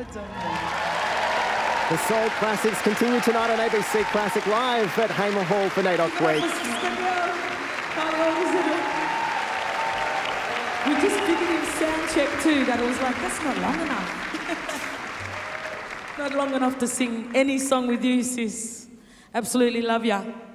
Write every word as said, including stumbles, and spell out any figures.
never done that. The Soul Classics continue tonight on A B C Classic Live at Hamer Hall for NAIDOC Week. We just figured in sound check too that it was like, that's not long enough. Not long enough to sing any song with you, sis. Absolutely love ya.